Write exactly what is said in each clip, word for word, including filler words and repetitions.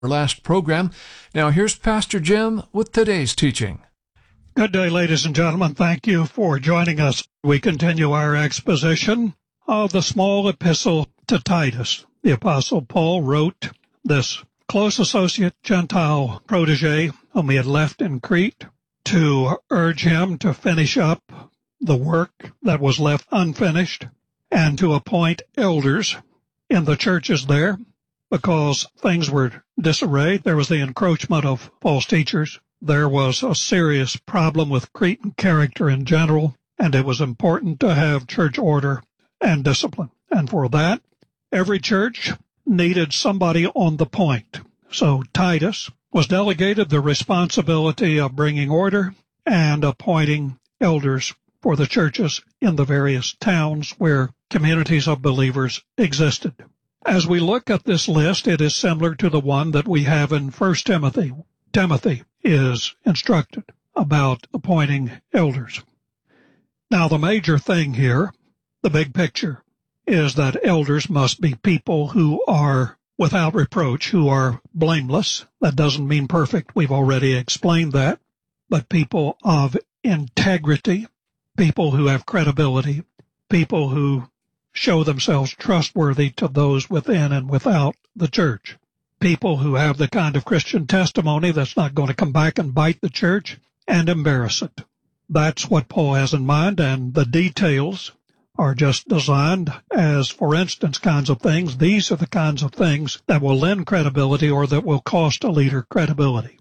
our last program. Now here's Pastor Jim with today's teaching. Good day, ladies and gentlemen. Thank you for joining us. We continue our exposition of the small epistle to Titus. The Apostle Paul wrote this close associate Gentile protege whom he had left in Crete to urge him to finish up the work that was left unfinished and to appoint elders in the churches there, because things were disarray. There was the encroachment of false teachers. There was a serious problem with Cretan character in general, and it was important to have church order and discipline. And for that, every church needed somebody on the point. So Titus was delegated the responsibility of bringing order and appointing elders for the churches in the various towns where communities of believers existed. As we look at this list, it is similar to the one that we have in First Timothy. Timothy is instructed about appointing elders. Now, the major thing here, the big picture, is that elders must be people who are without reproach, who are blameless. That doesn't mean perfect. We've already explained that. But people of integrity, people who have credibility, people who show themselves trustworthy to those within and without the church. People who have the kind of Christian testimony that's not going to come back and bite the church and embarrass it. That's what Paul has in mind, and the details are just designed as, for instance, kinds of things. These are the kinds of things that will lend credibility or that will cost a leader credibility.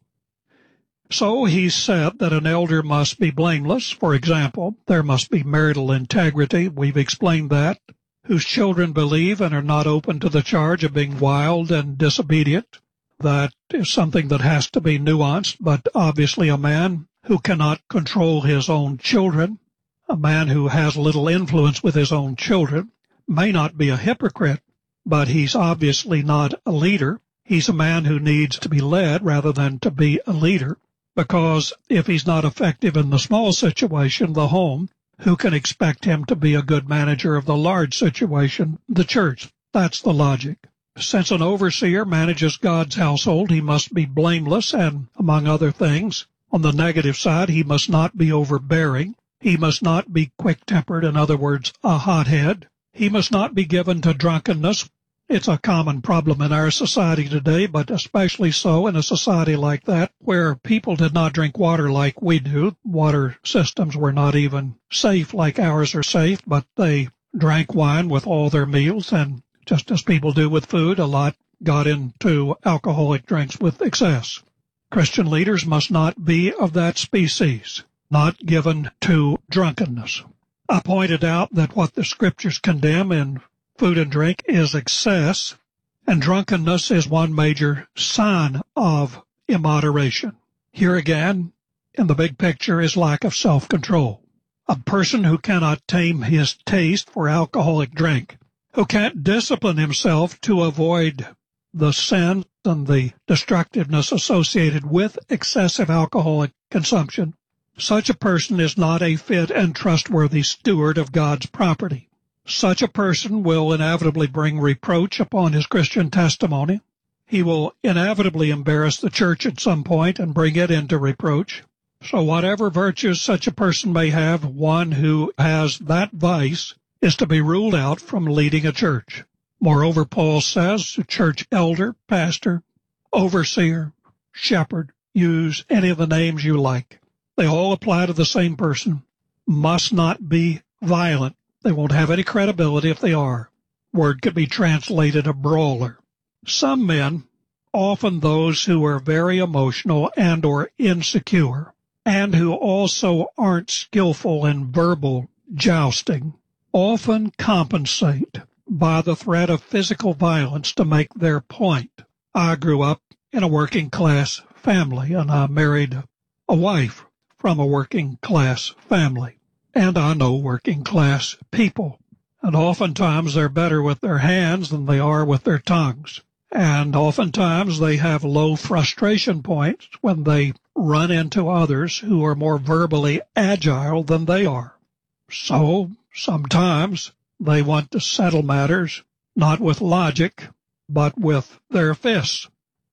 So he said that an elder must be blameless. For example, there must be marital integrity. We've explained that. Whose children believe and are not open to the charge of being wild and disobedient. That is something that has to be nuanced, but obviously a man who cannot control his own children, a man who has little influence with his own children, may not be a hypocrite, but he's obviously not a leader. He's a man who needs to be led rather than to be a leader, because if he's not effective in the small situation, the home, who can expect him to be a good manager of the large situation, the church? That's the logic. Since an overseer manages God's household, he must be blameless, and among other things, on the negative side, he must not be overbearing. He must not be quick-tempered, in other words, a hothead. He must not be given to drunkenness. It's a common problem in our society today, but especially so in a society like that, where people did not drink water like we do. Water systems were not even safe like ours are safe, but they drank wine with all their meals, and just as people do with food, a lot got into alcoholic drinks with excess. Christian leaders must not be of that species, not given to drunkenness. I pointed out that what the Scriptures condemn in food and drink is excess, and drunkenness is one major sign of immoderation. Here again, in the big picture, is lack of self-control. A person who cannot tame his taste for alcoholic drink, who can't discipline himself to avoid the sin and the destructiveness associated with excessive alcoholic consumption, such a person is not a fit and trustworthy steward of God's property. Such a person will inevitably bring reproach upon his Christian testimony. He will inevitably embarrass the church at some point and bring it into reproach. So whatever virtues such a person may have, one who has that vice is to be ruled out from leading a church. Moreover, Paul says, church elder, pastor, overseer, shepherd, use any of the names you like. They all apply to the same person. Must not be violent. They won't have any credibility if they are. Word could be translated a brawler. Some men, often those who are very emotional and or insecure, and who also aren't skillful in verbal jousting, often compensate by the threat of physical violence to make their point. I grew up in a working class family, and I married a wife from a working class family. And I know working class people. And oftentimes they're better with their hands than they are with their tongues. And oftentimes they have low frustration points when they run into others who are more verbally agile than they are. So sometimes they want to settle matters not with logic, but with their fists.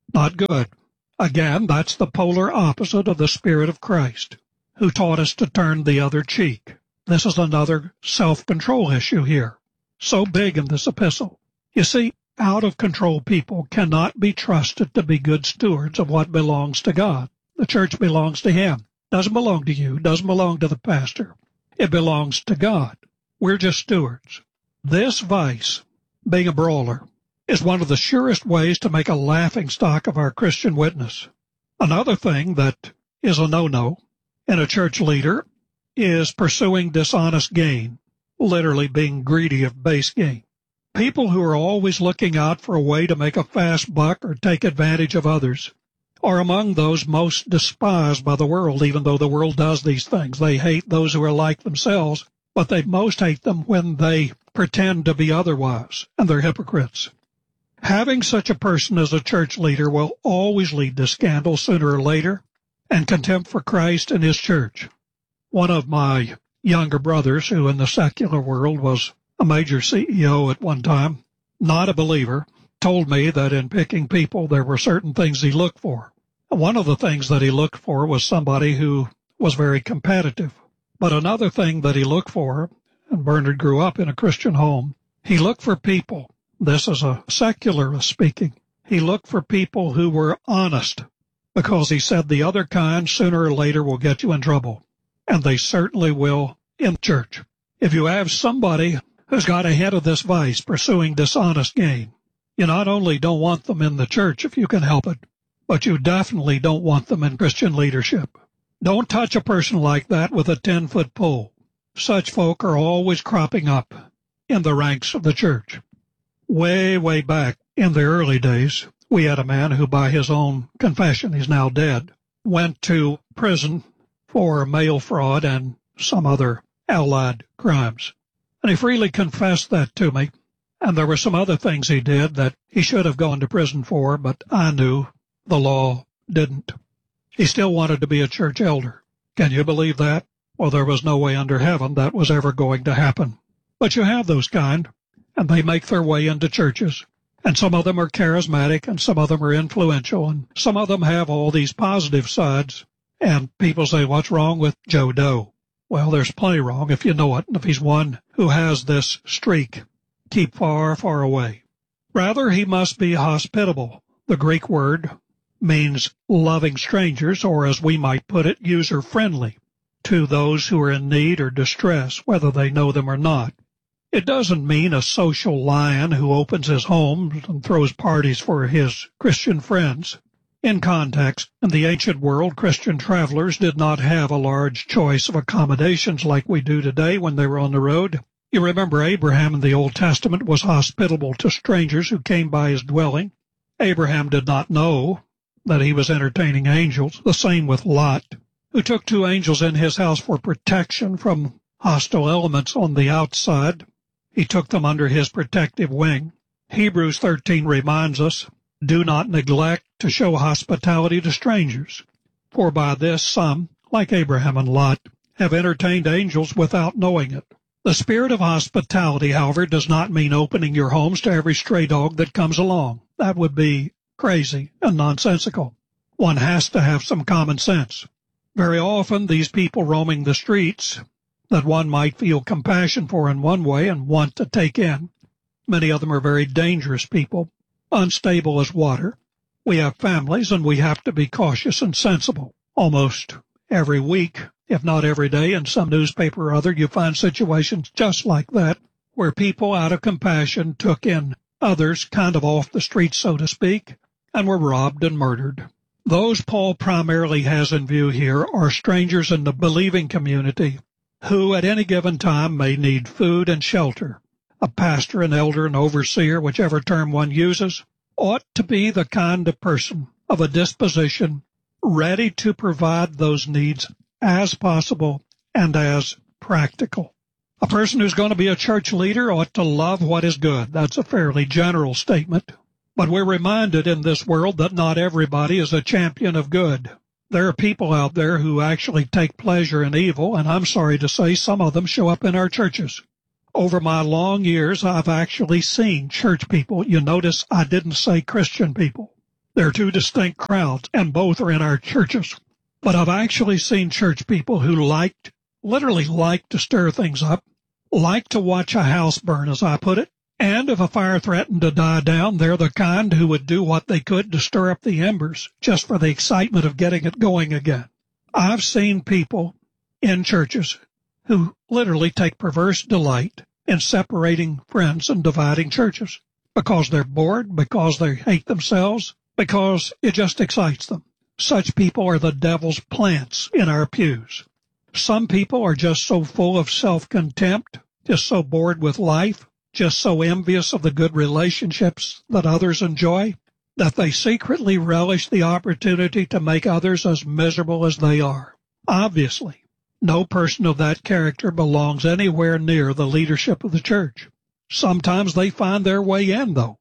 Not good. Again, that's the polar opposite of the Spirit of Christ, who taught us to turn the other cheek. This is another self-control issue here, so big in this epistle. You see, out-of-control people cannot be trusted to be good stewards of what belongs to God. The church belongs to Him. Doesn't belong to you. Doesn't belong to the pastor. It belongs to God. We're just stewards. This vice, being a brawler, is one of the surest ways to make a laughingstock of our Christian witness. Another thing that is a no-no in a church leader is pursuing dishonest gain, literally being greedy of base gain. People who are always looking out for a way to make a fast buck or take advantage of others are among those most despised by the world, even though the world does these things. They hate those who are like themselves, but they most hate them when they pretend to be otherwise, and they're hypocrites. Having such a person as a church leader will always lead to scandal sooner or later, and contempt for Christ and His church. One of my younger brothers, who in the secular world was a major C E O at one time, not a believer, told me that in picking people there were certain things he looked for. One of the things that he looked for was somebody who was very competitive. But another thing that he looked for, and Bernard grew up in a Christian home, he looked for people. This is a secularist speaking. He looked for people who were honest, because he said the other kind sooner or later will get you in trouble. And they certainly will in church. If you have somebody who's got ahead of this vice, pursuing dishonest gain, you not only don't want them in the church if you can help it, but you definitely don't want them in Christian leadership. Don't touch a person like that with a ten-foot pole. Such folk are always cropping up in the ranks of the church. Way, way back in the early days, we had a man who, by his own confession, he's now dead, went to prison for mail fraud and some other allied crimes. And he freely confessed that to me. And there were some other things he did that he should have gone to prison for, but I knew the law didn't. He still wanted to be a church elder. Can you believe that? Well, there was no way under heaven that was ever going to happen. But you have those kind, and they make their way into churches. And some of them are charismatic, and some of them are influential, and some of them have all these positive sides. And people say, what's wrong with Joe Doe? Well, there's plenty wrong if you know it, and if he's one who has this streak. Keep far, far away. Rather, he must be hospitable. The Greek word means loving strangers, or as we might put it, user-friendly, to those who are in need or distress, whether they know them or not. It doesn't mean a social lion who opens his home and throws parties for his Christian friends. In context, in the ancient world, Christian travelers did not have a large choice of accommodations like we do today when they were on the road. You remember Abraham in the Old Testament was hospitable to strangers who came by his dwelling. Abraham did not know that he was entertaining angels. The same with Lot, who took two angels in his house for protection from hostile elements on the outside. He took them under his protective wing. Hebrews thirteen reminds us, do not neglect to show hospitality to strangers, for by this some, like Abraham and Lot, have entertained angels without knowing it. The spirit of hospitality, however, does not mean opening your homes to every stray dog that comes along. That would be crazy and nonsensical. One has to have some common sense. Very often, these people roaming the streets that one might feel compassion for in one way and want to take in, many of them are very dangerous people, unstable as water. We have families, and we have to be cautious and sensible. Almost every week, if not every day, in some newspaper or other, you find situations just like that, where people out of compassion took in others kind of off the street, so to speak, and were robbed and murdered. Those Paul primarily has in view here are strangers in the believing community who at any given time may need food and shelter. A pastor, an elder, an overseer, whichever term one uses, ought to be the kind of person of a disposition ready to provide those needs as possible and as practical. A person who's going to be a church leader ought to love what is good. That's a fairly general statement. But we're reminded in this world that not everybody is a champion of good. There are people out there who actually take pleasure in evil, and I'm sorry to say some of them show up in our churches. Over my long years, I've actually seen church people. You notice I didn't say Christian people. They're two distinct crowds, and both are in our churches. But I've actually seen church people who liked, literally like to stir things up, like to watch a house burn, as I put it. And if a fire threatened to die down, they're the kind who would do what they could to stir up the embers just for the excitement of getting it going again. I've seen people in churches who literally take perverse delight in separating friends and dividing churches because they're bored, because they hate themselves, because it just excites them. Such people are the devil's plants in our pews. Some people are just so full of self-contempt, just so bored with life, just so envious of the good relationships that others enjoy, that they secretly relish the opportunity to make others as miserable as they are. Obviously, no person of that character belongs anywhere near the leadership of the church. Sometimes they find their way in, though.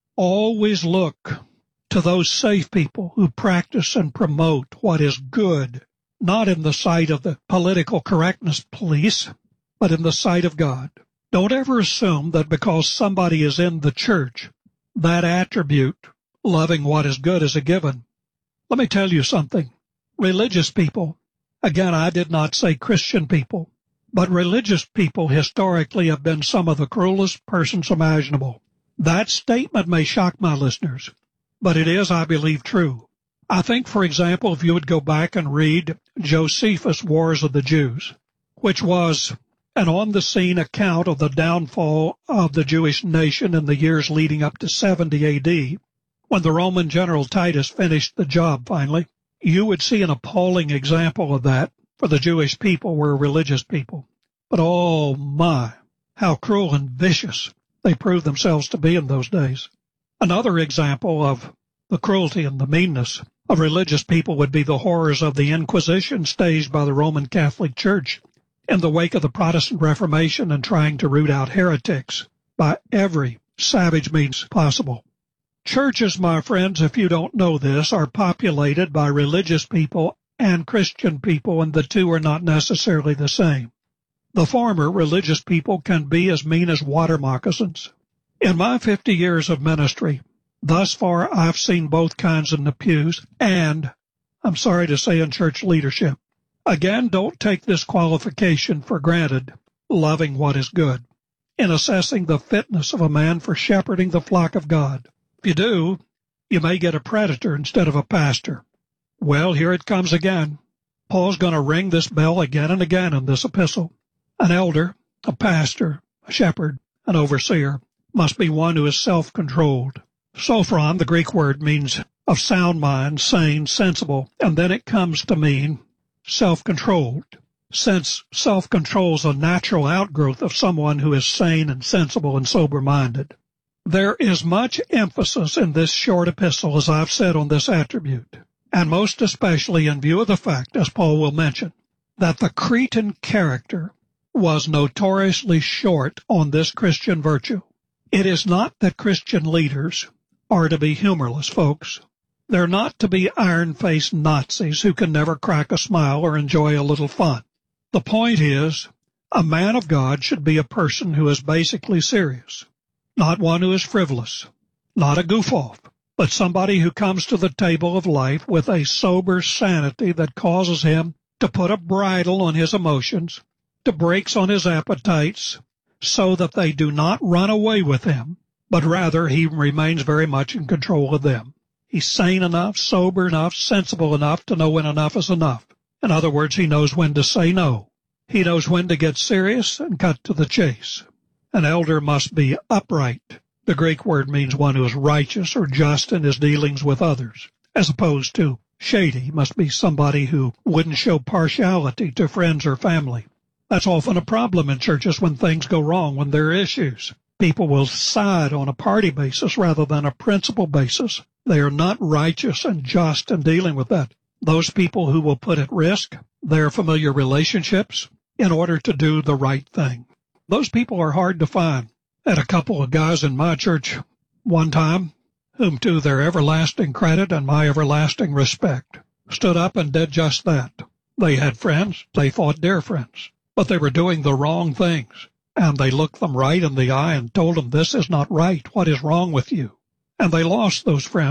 Always look to those safe people who practice and promote what is good, not in the sight of the political correctness police, but in the sight of God. Don't ever assume that because somebody is in the church, that attribute, loving what is good, is a given. Let me tell you something. Religious people, again, I did not say Christian people, but religious people historically have been some of the cruelest persons imaginable. That statement may shock my listeners, but it is, I believe, true. I think, for example, if you would go back and read Josephus' Wars of the Jews, which was an on-the-scene account of the downfall of the Jewish nation in the years leading up to seventy A D, when the Roman general Titus finished the job finally, you would see an appalling example of that, for the Jewish people were religious people. But oh my, how cruel and vicious they proved themselves to be in those days. Another example of the cruelty and the meanness of religious people would be the horrors of the Inquisition staged by the Roman Catholic Church in the wake of the Protestant Reformation and trying to root out heretics by every savage means possible. Churches, my friends, if you don't know this, are populated by religious people and Christian people, and the two are not necessarily the same. The former, religious people, can be as mean as water moccasins. In my fifty years of ministry, thus far I've seen both kinds in the pews and, I'm sorry to say, in church leadership. Again, don't take this qualification for granted, loving what is good, in assessing the fitness of a man for shepherding the flock of God. If you do, you may get a predator instead of a pastor. Well, here it comes again. Paul's going to ring this bell again and again in this epistle. An elder, a pastor, a shepherd, an overseer, must be one who is self-controlled. Sophron, the Greek word, means of sound mind, sane, sensible, and then it comes to mean self-controlled, since self-control is a natural outgrowth of someone who is sane and sensible and sober-minded. There is much emphasis in this short epistle, as I've said, on this attribute, and most especially in view of the fact, as Paul will mention, that the Cretan character was notoriously short on this Christian virtue. It is not that Christian leaders are to be humorless, folks. They're not to be iron-faced Nazis who can never crack a smile or enjoy a little fun. The point is, a man of God should be a person who is basically serious, not one who is frivolous, not a goof-off, but somebody who comes to the table of life with a sober sanity that causes him to put a bridle on his emotions, to brakes on his appetites, so that they do not run away with him, but rather he remains very much in control of them. He's sane enough, sober enough, sensible enough to know when enough is enough. In other words, he knows when to say no. He knows when to get serious and cut to the chase. An elder must be upright. The Greek word means one who is righteous or just in his dealings with others, as opposed to shady. He must be somebody who wouldn't show partiality to friends or family. That's often a problem in churches when things go wrong, when there are issues. People will side on a party basis rather than a principle basis. They are not righteous and just in dealing with that. Those people who will put at risk their familiar relationships in order to do the right thing. Those people are hard to find. I had a couple of guys in my church one time, whom to their everlasting credit and my everlasting respect, stood up and did just that. They had friends. They fought their friends. But they were doing the wrong things. And they looked them right in the eye and told them, this is not right. What is wrong with you? And they lost those friends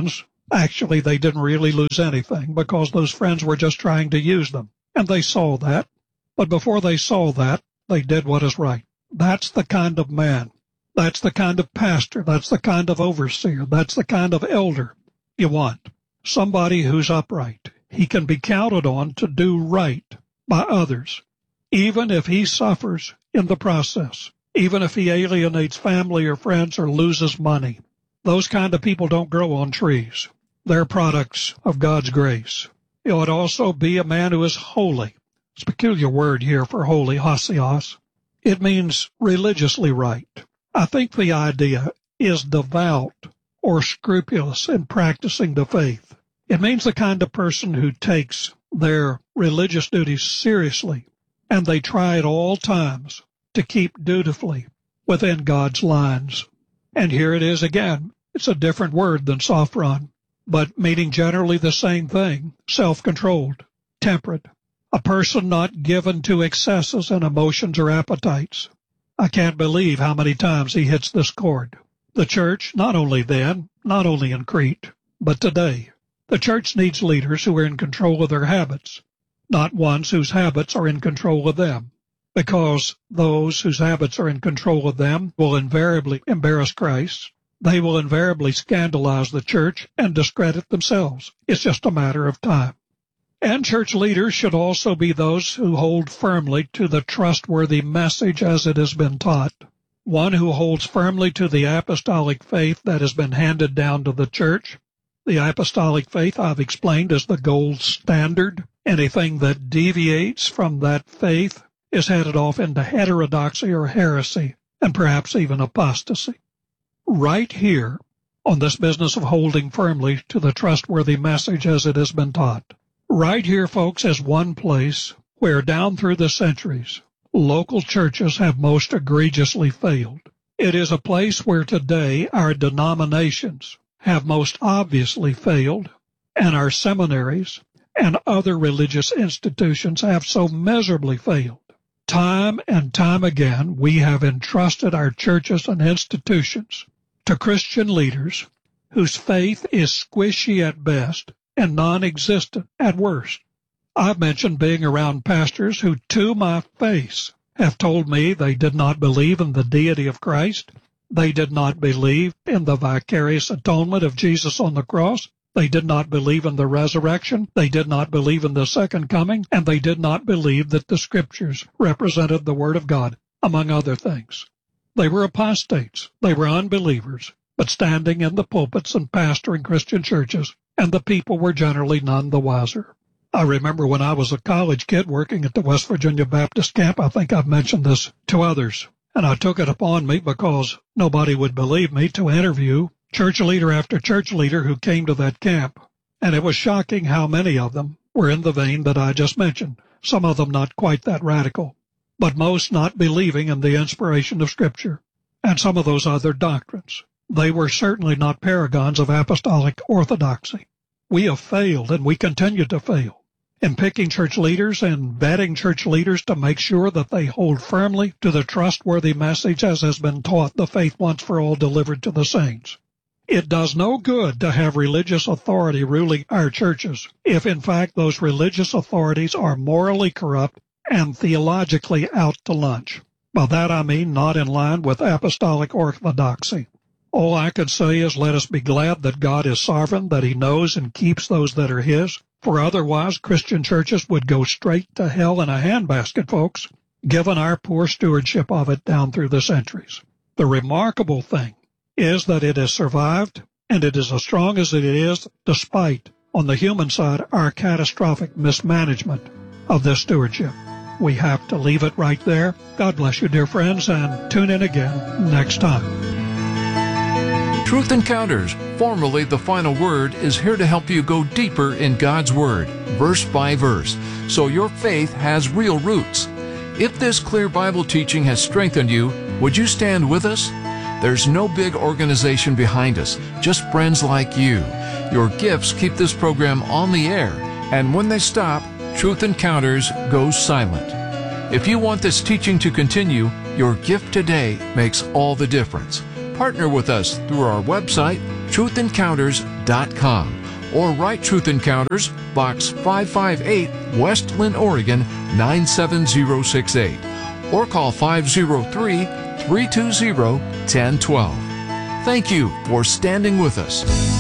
Actually, they didn't really lose anything because those friends were just trying to use them, and they saw that. But before they saw that, they did what is right. That's the kind of man. That's the kind of pastor. That's the kind of overseer. That's the kind of elder you want. Somebody who's upright. He can be counted on to do right by others, even if he suffers in the process, even if he alienates family or friends or loses money. Those kind of people don't grow on trees. They're products of God's grace. He ought also be a man who is holy. It's a peculiar word here for holy, hasios. It means religiously right. I think the idea is devout or scrupulous in practicing the faith. It means the kind of person who takes their religious duties seriously, and they try at all times to keep dutifully within God's lines. And here it is again. It's a different word than sophron, but meaning generally the same thing, self-controlled, temperate, a person not given to excesses in emotions or appetites. I can't believe how many times he hits this chord. The church, not only then, not only in Crete, but today, the church needs leaders who are in control of their habits, not ones whose habits are in control of them, because those whose habits are in control of them will invariably embarrass Christ. They will invariably scandalize the church and discredit themselves. It's just a matter of time. And church leaders should also be those who hold firmly to the trustworthy message as it has been taught. One who holds firmly to the apostolic faith that has been handed down to the church. The apostolic faith, I've explained, is the gold standard. Anything that deviates from that faith is headed off into heterodoxy or heresy, and perhaps even apostasy. Right here, on this business of holding firmly to the trustworthy message as it has been taught, right here, folks, is one place where down through the centuries, local churches have most egregiously failed. It is a place where today our denominations have most obviously failed, and our seminaries and other religious institutions have so miserably failed. Time and time again, we have entrusted our churches and institutions to Christian leaders whose faith is squishy at best and non-existent at worst. I've mentioned being around pastors who, to my face, have told me they did not believe in the deity of Christ. They did not believe in the vicarious atonement of Jesus on the cross. They did not believe in the resurrection. They did not believe in the second coming. And they did not believe that the Scriptures represented the Word of God, among other things. They were apostates. They were unbelievers, but standing in the pulpits and pastoring Christian churches, and the people were generally none the wiser. I remember when I was a college kid working at the West Virginia Baptist camp, I think I've mentioned this to others, and I took it upon me because nobody would believe me to interview church leader after church leader who came to that camp, and it was shocking how many of them were in the vein that I just mentioned, some of them not quite that radical, but most not believing in the inspiration of Scripture, and some of those other doctrines. They were certainly not paragons of apostolic orthodoxy. We have failed, and we continue to fail, in picking church leaders and vetting church leaders to make sure that they hold firmly to the trustworthy message as has been taught, the faith once for all delivered to the saints. It does no good to have religious authority ruling our churches if, in fact, those religious authorities are morally corrupt and theologically out to lunch. By that I mean not in line with apostolic orthodoxy. All I could say is let us be glad that God is sovereign, that He knows and keeps those that are His, for otherwise Christian churches would go straight to hell in a handbasket, folks, given our poor stewardship of it down through the centuries. The remarkable thing is that it has survived, and it is as strong as it is despite, on the human side, our catastrophic mismanagement of this stewardship. We have to leave it right there. God bless you, dear friends, and tune in again next time. Truth Encounters, formerly The Final Word, is here to help you go deeper in God's Word, verse by verse, so your faith has real roots. If this clear Bible teaching has strengthened you, would you stand with us? There's no big organization behind us, just friends like you. Your gifts keep this program on the air, and when they stop, Truth Encounters goes silent. If you want this teaching to continue, your gift today makes all the difference. Partner with us through our website, truth encounters dot com. or write Truth Encounters, Box five five eight, West Linn, Oregon nine seven zero six eight, or call five oh three, three two zero, one oh one two. Thank you for standing with us.